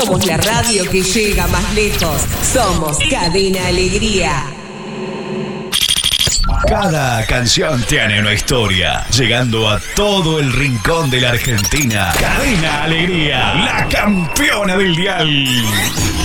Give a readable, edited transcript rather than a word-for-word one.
Somos la radio que llega más lejos. Somos Cadena Alegría. Cada canción tiene una historia, llegando a todo el rincón de la Argentina. Cadena Alegría, la campeona del dial.